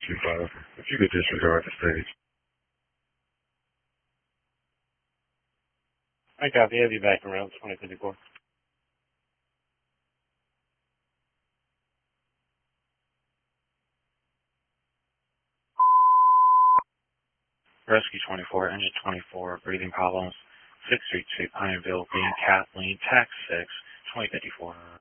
25. If you could disregard the stage. I copy. I'll be back around 2054. Rescue 24, Engine 24, breathing problems, 632 Pineville, being Kathleen, Tax 6, 2054.